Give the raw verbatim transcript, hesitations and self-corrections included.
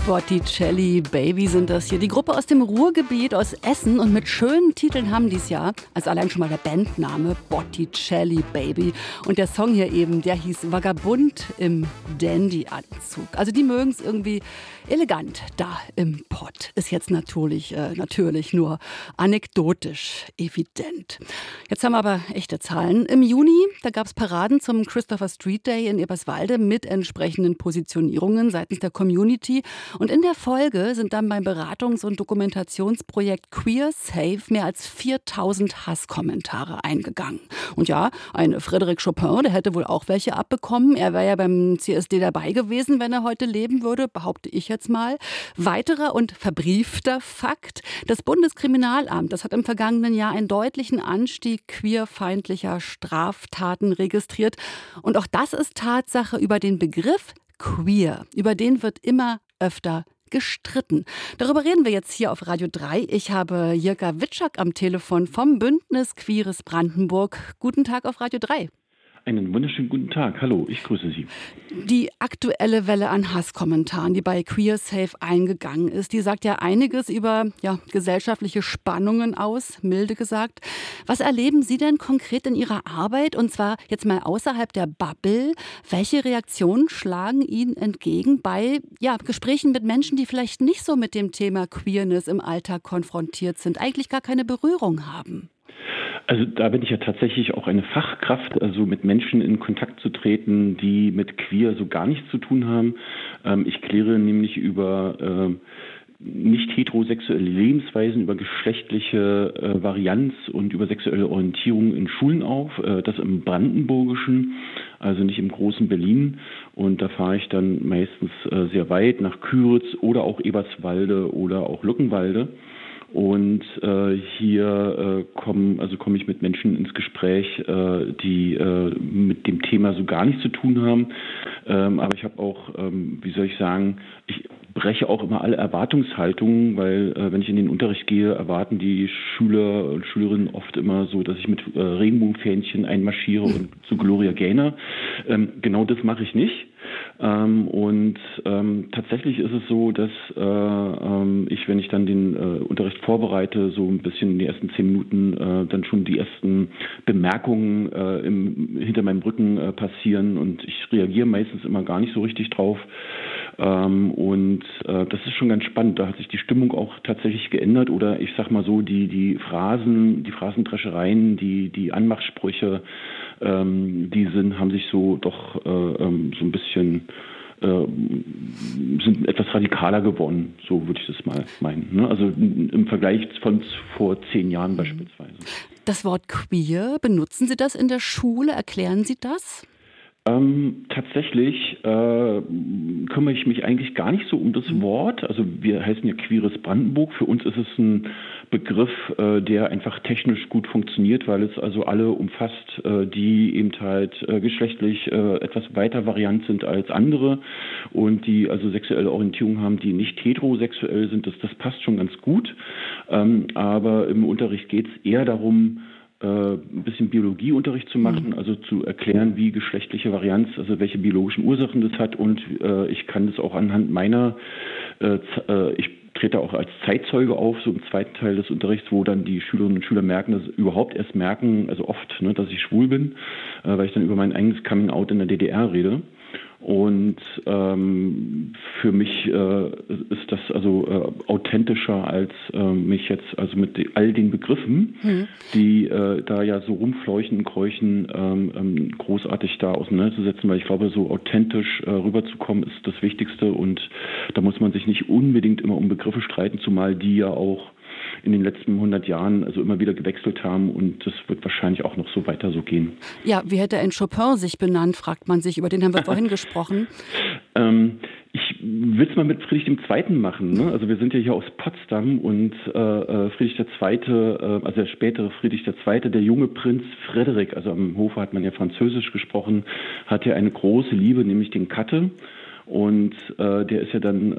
Botticelli Baby sind das hier. Die Gruppe aus dem Ruhrgebiet, aus Essen, und mit schönen Titeln haben die es ja. Also allein schon mal der Bandname Botticelli Baby. Und der Song hier eben, der hieß Vagabund im Dandy-Anzug. Also die mögen es irgendwie elegant da im Pott. Ist jetzt natürlich, äh, natürlich nur anekdotisch evident. Jetzt haben wir aber echte Zahlen. Im Juni, da gab es Paraden zum Christopher Street Day in Eberswalde mit entsprechenden Positionierungen seitens der Community. Und in der Folge sind dann beim Beratungs- und Dokumentationsprojekt Queer Safe mehr als viertausend Hasskommentare eingegangen. Und ja, ein Frédéric Chopin, der hätte wohl auch welche abbekommen. Er wäre ja beim C S D dabei gewesen, wenn er heute leben würde, behaupte ich jetzt mal. Weiterer und verbriefter Fakt: Das Bundeskriminalamt, das hat im vergangenen Jahr einen deutlichen Anstieg queerfeindlicher Straftaten registriert. Und auch das ist Tatsache. Über den Begriff queer, über den wird immer öfter gestritten. Darüber reden wir jetzt hier auf Radio drei. Ich habe Jirka Witschak am Telefon vom Bündnis Queeres Brandenburg. Guten Tag auf Radio drei. Einen wunderschönen guten Tag. Hallo, ich grüße Sie. Die aktuelle Welle an Hasskommentaren, die bei Queer Safe eingegangen ist, die sagt ja einiges über ja, gesellschaftliche Spannungen aus, milde gesagt. Was erleben Sie denn konkret in Ihrer Arbeit, und zwar jetzt mal außerhalb der Bubble? Welche Reaktionen schlagen Ihnen entgegen bei ja, Gesprächen mit Menschen, die vielleicht nicht so mit dem Thema Queerness im Alltag konfrontiert sind, eigentlich gar keine Berührung haben? Also da bin ich ja tatsächlich auch eine Fachkraft, also mit Menschen in Kontakt zu treten, die mit Queer so gar nichts zu tun haben. Ähm, ich kläre nämlich über äh, nicht heterosexuelle Lebensweisen, über geschlechtliche äh, Varianz und über sexuelle Orientierung in Schulen auf. Äh, das im Brandenburgischen, also nicht im großen Berlin. Und da fahre ich dann meistens äh, sehr weit nach Küritz oder auch Eberswalde oder auch Luckenwalde. Und äh, hier äh, kommen, also komme ich mit Menschen ins Gespräch, äh, die äh, mit dem Thema so gar nichts zu tun haben. Ähm, aber ich habe auch, ähm, wie soll ich sagen, ich breche auch immer alle Erwartungshaltungen, weil äh, wenn ich in den Unterricht gehe, erwarten die Schüler und Schülerinnen oft immer so, dass ich mit äh, Regenbogenfähnchen einmarschiere und zu Gloria Gaynor. Ähm, genau das mache ich nicht. Ähm, und ähm, tatsächlich ist es so, dass äh, ähm, ich, wenn ich dann den äh, Unterricht vorbereite, so ein bisschen in den ersten zehn Minuten äh, dann schon die ersten Bemerkungen äh, im, hinter meinem Rücken äh, passieren, und ich reagiere meistens immer gar nicht so richtig drauf. Ähm, und äh, das ist schon ganz spannend. Da hat sich die Stimmung auch tatsächlich geändert, oder ich sag mal so, die die Phrasen, die Phrasendreschereien, die die Anmachsprüche, ähm, die sind, haben sich so doch äh, ähm, so ein bisschen äh, sind etwas radikaler geworden, so würde ich das mal meinen. Ne? Also im Vergleich von vor zehn Jahren beispielsweise. Das Wort queer, benutzen Sie das in der Schule? Erklären Sie das? Ähm, tatsächlich äh, kümmere ich mich eigentlich gar nicht so um das Wort. Also wir heißen ja Queeres Brandenburg. Für uns ist es ein Begriff, äh, der einfach technisch gut funktioniert, weil es also alle umfasst, äh, die eben halt äh, geschlechtlich äh, etwas weiter variant sind als andere und die also sexuelle Orientierung haben, die nicht heterosexuell sind. Das, das passt schon ganz gut. Ähm, aber im Unterricht geht es eher darum, ein bisschen Biologieunterricht zu machen, also zu erklären, wie geschlechtliche Varianz, also welche biologischen Ursachen das hat, und äh, ich kann das auch anhand meiner, äh, äh, ich trete auch als Zeitzeuge auf, so im zweiten Teil des Unterrichts, wo dann die Schülerinnen und Schüler merken, dass überhaupt erst merken, also oft, ne, dass ich schwul bin, äh, weil ich dann über mein eigenes Coming-out in der D D R rede. Und ähm, für mich äh, ist das also äh, authentischer, als äh, mich jetzt also mit die, all den Begriffen, mhm. die äh, da ja so rumfleuchen und keuchen, ähm, ähm, großartig da auseinanderzusetzen, weil ich glaube, so authentisch äh, rüberzukommen ist das Wichtigste, und da muss man sich nicht unbedingt immer um Begriffe streiten, zumal die ja auch in den letzten hundert Jahren also immer wieder gewechselt haben, und das wird wahrscheinlich auch noch so weiter so gehen. Ja, wie hätte ein Chopin sich benannt, fragt man sich, über den haben wir vorhin gesprochen. Ähm, ich will es mal mit Friedrich der Zweite machen. Ne? Also wir sind ja hier aus Potsdam, und äh, Friedrich der Zweite, äh, also der spätere Friedrich der Zweite, der junge Prinz Frederik, also am Hofe hat man ja Französisch gesprochen, hat ja eine große Liebe, nämlich den Katte. Und äh, der ist ja dann